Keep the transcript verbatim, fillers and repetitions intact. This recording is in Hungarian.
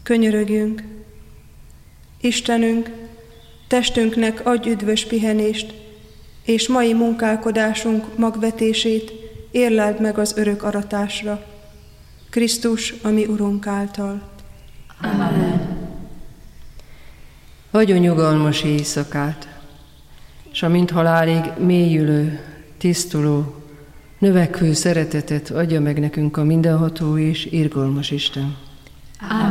Könyörögjünk. Istenünk, testünknek adj üdvös pihenést, és mai munkálkodásunk magvetését érleld meg az örök aratásra. Krisztus, a mi Urunk által. Amen. Adjon nyugalmas éjszakát, s amint halálig mélyülő, tisztuló, növekvő szeretetet adja meg nekünk a mindenható és irgalmas Isten. Amen.